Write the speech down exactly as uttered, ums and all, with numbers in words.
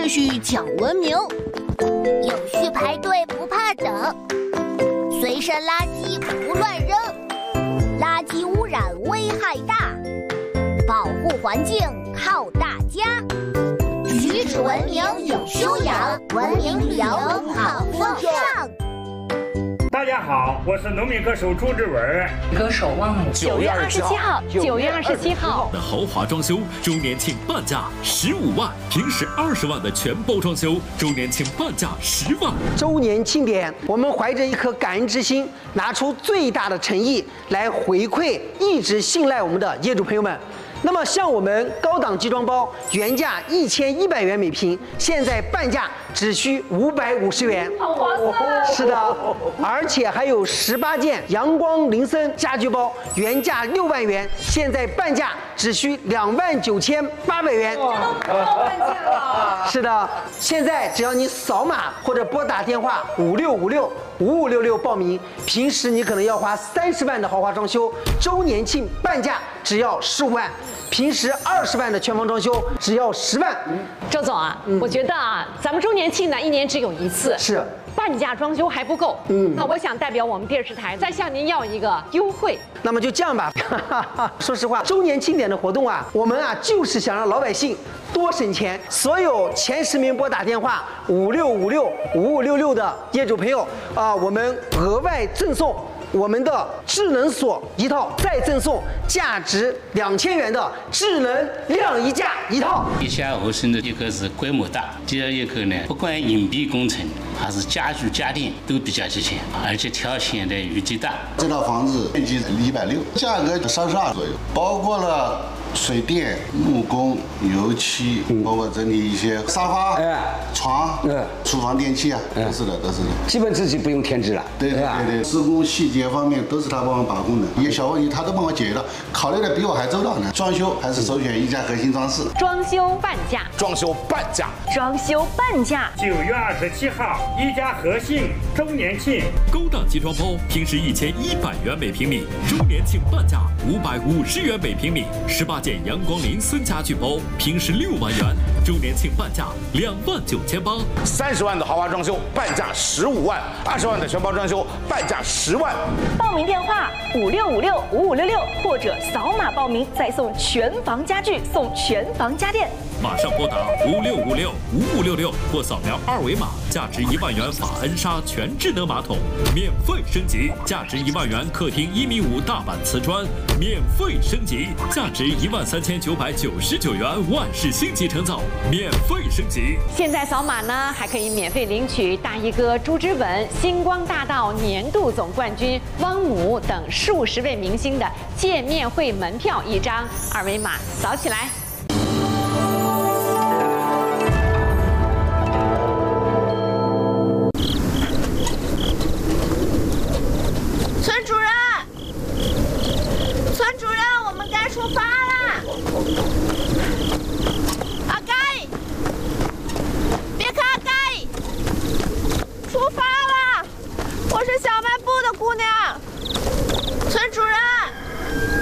序讲文明， 有序排队不怕等，随身垃圾不乱扔，垃圾污染危害大，保护环境靠大家。举止文明有修养，文明旅游好风尚。 大家好，我是农民歌手朱志文， 歌手汪姆。 九月二十七号，九月二十七号的豪华装修周年庆半价十五万，平时二十万的全包装修周年庆半价十万。 周年庆典，我们怀着一颗感恩之心，拿出最大的诚意来回馈一直信赖我们的业主朋友们。那么，像我们高档集装包原价一千一百元每平，现在半价只需五百五十元， 好划算！ 是的，而且还有十八件阳光林森家居包，原价六万元，现在半价只需两万九千八百元。 这都不到半价了。 是的，现在只要你扫码或者拨打电话五六五六五五六六报名，平时你可能要花三十万的豪华装修，周年庆半价只要十五万。平时二十万的全房装修只要十万。 周总啊，嗯、我觉得啊，咱们周年庆呢一年只有一次， 是半价装修还不够。嗯，那我想代表我们电视台再向您要一个优惠。 那么就这样吧，说实话，周年庆典的活动啊，我们啊就是想让老百姓多省钱。所有前十名拨打电话五六五六五五六六的业主朋友啊，我们额外赠送我们的智能锁一套，再赠送价值两千元的智能晾衣架一套。 地下合成的一个是规模大，第二一个呢，不管隐蔽工程还是家具家电都比较齐全，而且挑选的余地大。 这套房子面积一百六，价格三十二左右，包括了水电、木工、油漆，包括整理一些沙发、哎、床、哎、厨房电器啊，都是的，都是的。 基本自己不用添置了。 对对对对，施工细节方面都是他帮我把控的，一些小问题他都帮我解决了，考虑的比我还周到呢。装修还是首选一家核心装饰。 装修半价， 装修半价， 装修半价。 九月二十七号，一家核心周年庆， 高档集装包平时一千一百元每平米，周年庆半价五百五十元每平米，十八件阳光林森家具包平时六万元，周年庆半价两万九千八。 三十万的豪华装修半价十五万，二十万的全包装修半价十万。 报名电话五六五六五五六六，或者扫码报名再送全房家具，送全房家电。 马上拨打五六五六五五六六或扫描二维码，价值一万元法恩莎全智能马桶免费升级，价值一万元客厅一米五大板瓷砖免费升级，价值一万三千九百九十九元万氏星级成造免费升级。 现在扫码呢，还可以免费领取大衣哥朱之文、星光大道年度总冠军汪姆等数十位明星的见面会门票一张，二维码扫起来。